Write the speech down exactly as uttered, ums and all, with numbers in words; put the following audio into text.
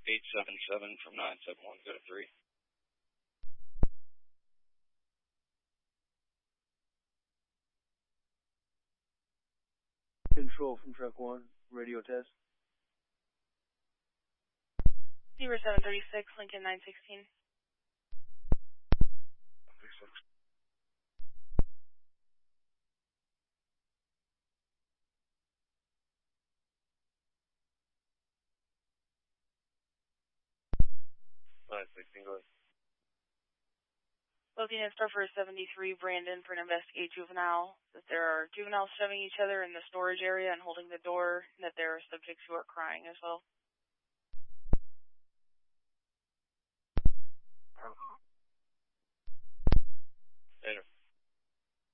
eight seven seven from nine seven one, go to three. Control from truck one, radio test. Zero seven thirty six, Lincoln nine sixteen. thirty-six. nine sixteen, go ahead. Looking at Stuffer seventy-three, Brandon, for an investigate juvenile, that there are juveniles shoving each other in the storage area and holding the door, and that there are subjects who are crying as well. Later.